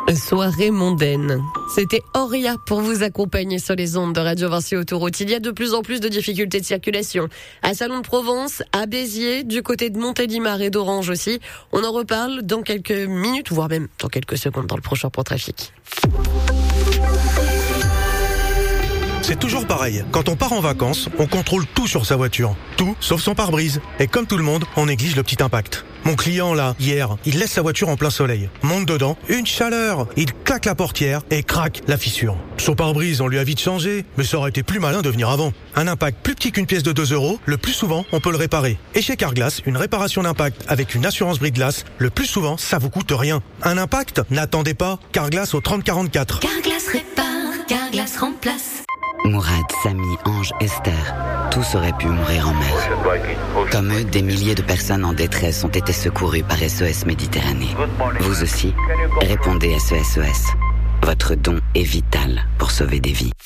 Soirée mondaine. C'était Auria pour vous accompagner sur les ondes de Radio Vinci Autoroute. Il y a de plus en plus de difficultés de circulation. À Salon de Provence, à Béziers, du côté de Montélimar et d'Orange aussi. On en reparle dans quelques minutes, voire même dans quelques secondes dans le prochain point trafic. C'est toujours pareil. Quand on part en vacances, on contrôle tout sur sa voiture. Tout, sauf son pare-brise. Et comme tout le monde, on néglige le petit impact. Mon client, là, hier, il laisse sa voiture en plein soleil. Monte dedans, une chaleur. Il claque la portière et craque la fissure. Son pare-brise, on lui a vite changé, mais ça aurait été plus malin de venir avant. Un impact plus petit qu'une pièce de 2 €, le plus souvent, on peut le réparer. Et chez Carglass, une réparation d'impact avec une assurance brise-glace, le plus souvent, ça vous coûte rien. Un impact? N'attendez pas. Carglass au 3044. Carglass répare, Carglass remplace. Mourad, Samy, Ange, Esther, tous auraient pu mourir en mer. Comme eux, des milliers de personnes en détresse ont été secourues par SOS Méditerranée. Vous aussi, répondez SOS. Votre don est vital pour sauver des vies.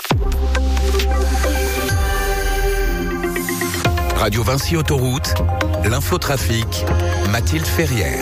Radio Vinci Autoroute, l'infotrafic, Mathilde Ferrière.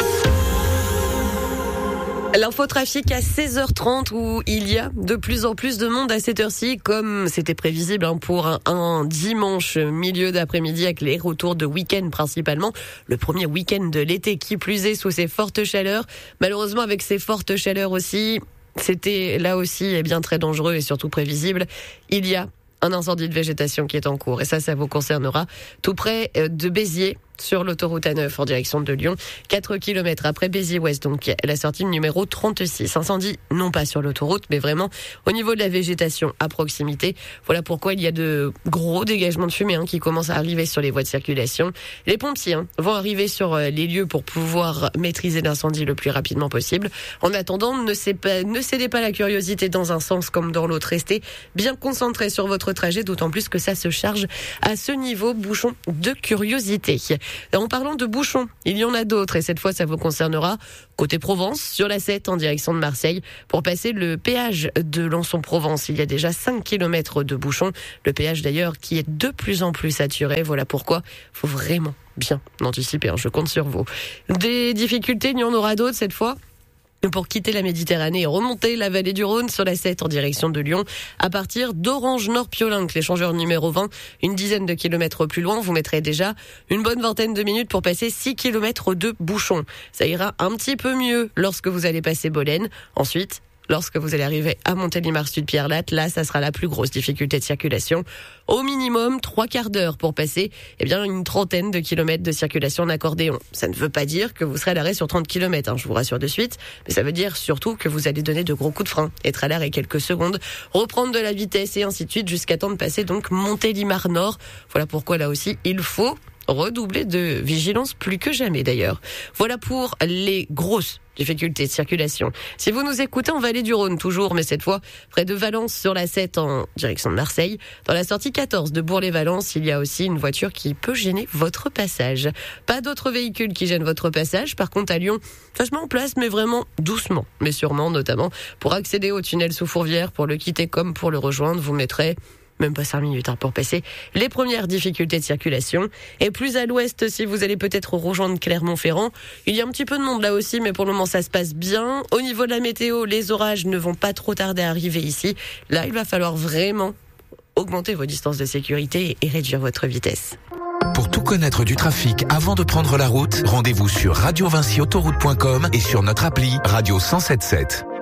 L'infotrafic à 16h30 où il y a de plus en plus de monde à cette heure-ci, comme c'était prévisible pour un dimanche milieu d'après-midi avec les retours de week-end principalement. Le premier week-end de l'été qui plus est sous ces fortes chaleurs. Malheureusement avec ces fortes chaleurs aussi, c'était là aussi bien très dangereux et surtout prévisible. Il y a un incendie de végétation qui est en cours et ça vous concernera tout près de Béziers. Sur l'autoroute A9 en direction de Lyon, 4 km après Béziers-Ouest, donc la sortie numéro 36. Incendie non pas sur l'autoroute, mais vraiment au niveau de la végétation à proximité. Voilà pourquoi il y a de gros dégagements de fumée qui commencent à arriver sur les voies de circulation. Les pompiers vont arriver sur les lieux pour pouvoir maîtriser l'incendie le plus rapidement possible. En attendant, ne cédez pas la curiosité dans un sens comme dans l'autre. Restez bien concentrés sur votre trajet, d'autant plus que ça se charge à ce niveau. Bouchon de curiosité. En parlant de bouchons, il y en a d'autres et cette fois ça vous concernera côté Provence, sur la 7 en direction de Marseille. Pour passer le péage de Lançon-Provence, il y a déjà 5 km de bouchons. Le péage d'ailleurs qui est de plus en plus saturé. Voilà pourquoi il faut vraiment bien anticiper. Je compte sur vous. Des difficultés, il y en aura d'autres cette fois. Pour quitter la Méditerranée et remonter la vallée du Rhône sur la 7 en direction de Lyon, à partir d'Orange-Nord-Piolenc, l'échangeur numéro 20, une dizaine de kilomètres plus loin, vous mettrez déjà une bonne vingtaine de minutes pour passer 6 kilomètres de bouchons. Ça ira un petit peu mieux lorsque vous allez passer Bolène. Ensuite, lorsque vous allez arriver à Montélimar-Sud-Pierre-Latte, là, ça sera la plus grosse difficulté de circulation. Au minimum, 3/4 d'heure pour passer, une trentaine de kilomètres de circulation en accordéon. Ça ne veut pas dire que vous serez à l'arrêt sur 30 kilomètres, je vous rassure de suite. Mais ça veut dire surtout que vous allez donner de gros coups de frein, être à l'arrêt quelques secondes, reprendre de la vitesse et ainsi de suite jusqu'à temps de passer donc Montélimar-Nord. Voilà pourquoi là aussi, il faut redoubler de vigilance plus que jamais d'ailleurs. Voilà pour les grosses difficultés de circulation. Si vous nous écoutez en Vallée du Rhône toujours, mais cette fois près de Valence sur la 7 en direction de Marseille, dans la sortie 14 de Bourg-les-Valences, il y a aussi une voiture qui peut gêner votre passage. Pas d'autres véhicules qui gênent votre passage. Par contre à Lyon, ça se met en place mais vraiment doucement, mais sûrement, notamment pour accéder au tunnel sous Fourvière, pour le quitter comme pour le rejoindre, vous mettrez même pas 5 minutes pour passer les premières difficultés de circulation. Et plus à l'ouest, si vous allez peut-être rejoindre Clermont-Ferrand, il y a un petit peu de monde là aussi, mais pour le moment ça se passe bien. Au niveau de la météo, les orages ne vont pas trop tarder à arriver ici. Là, il va falloir vraiment augmenter vos distances de sécurité et réduire votre vitesse. Pour tout connaître du trafic avant de prendre la route, rendez-vous sur radiovinciautoroute.com et sur notre appli Radio 107.7.